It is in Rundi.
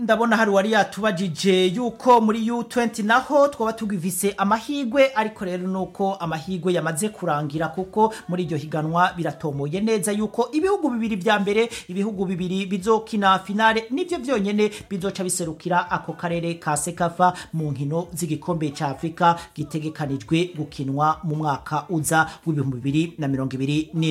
ndabona hari wari yatubajije yuko muri U20 naho twaba tugivise amahigwe ariko rero nuko amahigwe yamaze kurangira kuko muri iryo higanwa biratomoye neza yuko ibihugu bibiri vya mbere ibihugu bibiri bizokina finale nivyo vyonyene bizoca biserukira ako karere ka Sekafa mu nkino z'igikombe ca Afrika gitegekanijwe gukinwa mu mwaka uza w'2020.